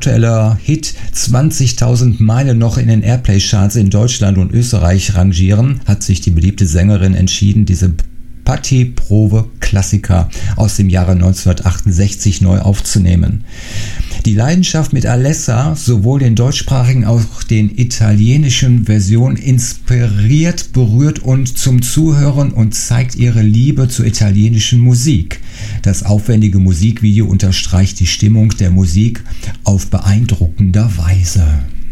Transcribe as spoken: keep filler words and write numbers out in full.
aktueller Hit zwanzigtausend Meilen noch in den Airplay-Charts in Deutschland und Österreich rangieren, hat sich die beliebte Sängerin entschieden, diese Party-Probe-Klassiker aus dem Jahre neunzehnhundertachtundsechzig neu aufzunehmen. Die Leidenschaft mit Alessa, sowohl den deutschsprachigen als auch den italienischen Versionen, inspiriert, berührt und zum Zuhören und zeigt ihre Liebe zur italienischen Musik. Das aufwendige Musikvideo unterstreicht die Stimmung der Musik auf beeindruckender Weise.